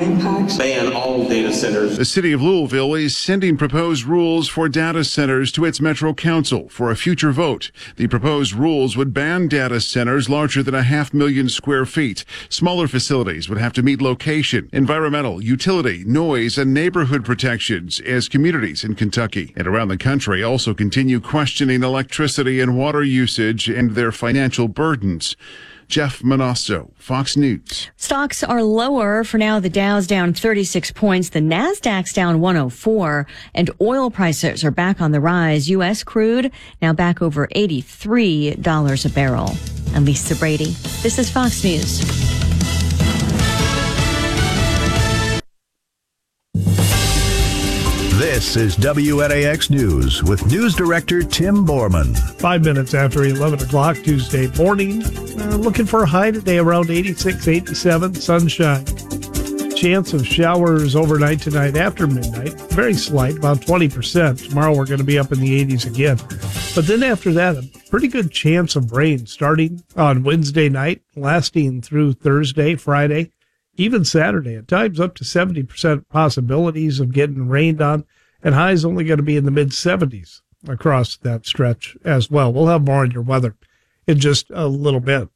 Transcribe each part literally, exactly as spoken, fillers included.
impacts. Ban all data centers. The city of Louisville is sending proposed rules for data centers to its Metro Council for a future vote. The proposed rules would ban data centers larger than a half million square feet. Smaller facilities would have to meet location, environmental, utility, noise, and neighborhood protections as communities in Kentucky and around the country also continue questioning electricity and water usage and their financial burdens. Jeff Manasso, Fox News. Stocks are lower for now. The Dow's down thirty-six points. The Nasdaq's down one oh four. And oil prices are back on the rise. U S crude now back over eighty-three dollars a barrel. I'm Lisa Brady. This is Fox News. This is W N A X News with News Director Tim Borman. Five minutes after eleven o'clock Tuesday morning. Uh, looking for a high today around eighty-six, eighty-seven, sunshine. Chance of showers overnight tonight after midnight. Very slight, about twenty percent. Tomorrow we're going to be up in the eighties again. But then after that, a pretty good chance of rain starting on Wednesday night, lasting through Thursday, Friday, even Saturday. At times up to seventy percent possibilities of getting rained on, and highs only going to be in the mid seventies across that stretch as well. We'll have more on your weather in just a little bit.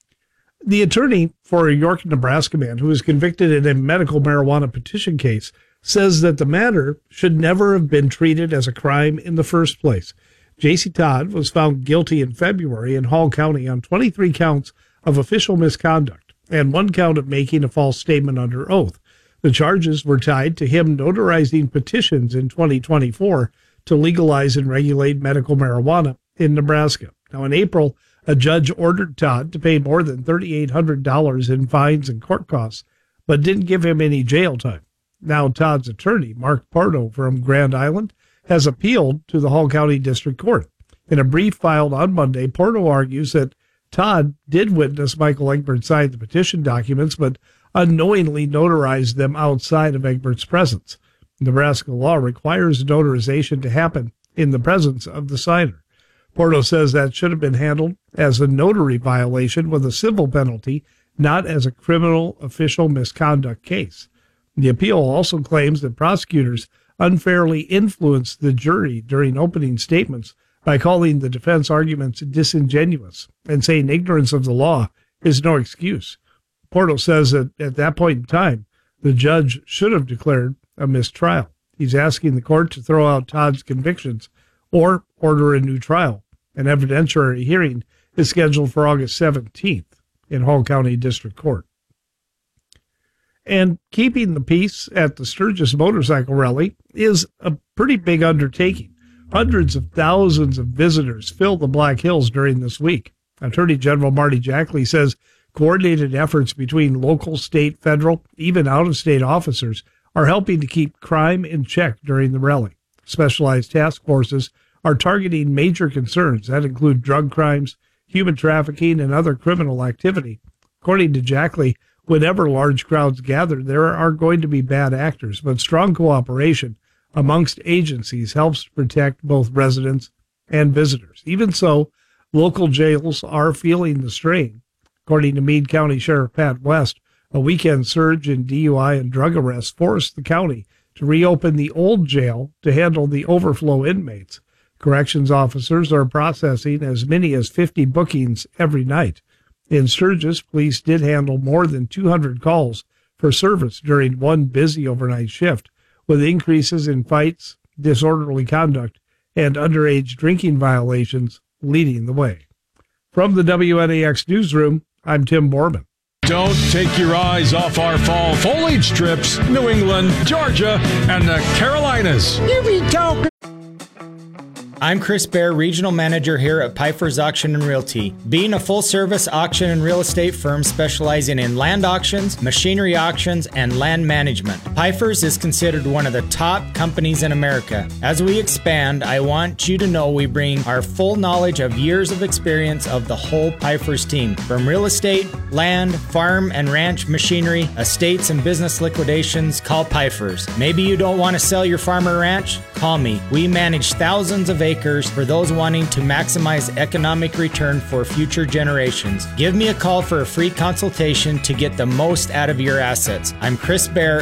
The attorney for a York, Nebraska man who was convicted in a medical marijuana petition case says that the matter should never have been treated as a crime in the first place. J C Todd was found guilty in February in Hall County on twenty-three counts of official misconduct and one count of making a false statement under oath. The charges were tied to him notarizing petitions in twenty twenty-four to legalize and regulate medical marijuana in Nebraska. Now, in April, a judge ordered Todd to pay more than three thousand eight hundred dollars in fines and court costs, but didn't give him any jail time. Now, Todd's attorney, Mark Pardo from Grand Island, has appealed to the Hall County District Court. In a brief filed on Monday, Pardo argues that Todd did witness Michael Egbert sign the petition documents, but unknowingly notarized them outside of Egbert's presence. Nebraska law requires notarization to happen in the presence of the signer. Porto says that should have been handled as a notary violation with a civil penalty, not as a criminal official misconduct case. The appeal also claims that prosecutors unfairly influenced the jury during opening statements by calling the defense arguments disingenuous and saying ignorance of the law is no excuse. Porto says that at that point in time, the judge should have declared a mistrial. He's asking the court to throw out Todd's convictions or order a new trial. An evidentiary hearing is scheduled for August seventeenth in Hall County District Court. And keeping the peace at the Sturgis Motorcycle Rally is a pretty big undertaking. Hundreds of thousands of visitors fill the Black Hills during this week. Attorney General Marty Jackley says coordinated efforts between local, state, federal, even out-of-state officers are helping to keep crime in check during the rally. Specialized task forces are targeting major concerns that include drug crimes, human trafficking, and other criminal activity. According to Jackley, whenever large crowds gather, there are going to be bad actors, but strong cooperation amongst agencies helps protect both residents and visitors. Even so, local jails are feeling the strain. According to Meade County Sheriff Pat West, a weekend surge in D U I and drug arrests forced the county to reopen the old jail to handle the overflow inmates. Corrections officers are processing as many as fifty bookings every night. In Sturgis, police did handle more than two hundred calls for service during one busy overnight shift, with increases in fights, disorderly conduct, and underage drinking violations leading the way. From the W N A X newsroom, I'm Tim Borman. Don't take your eyes off our fall foliage strips, New England, Georgia, and the Carolinas. Here we go. I'm Chris Bear, Regional Manager here at Pfeiffer's Auction and Realty. Being a full-service auction and real estate firm specializing in land auctions, machinery auctions, and land management, Pfeiffer's is considered one of the top companies in America. As we expand, I want you to know we bring our full knowledge of years of experience of the whole Pfeiffer's team. From real estate, land, farm and ranch machinery, estates and business liquidations, call Pfeiffer's. Maybe you don't want to sell your farm or ranch? Call me. We manage thousands of acres for those wanting to maximize economic return for future generations. Give me a call for a free consultation to get the most out of your assets. I'm Chris Bear,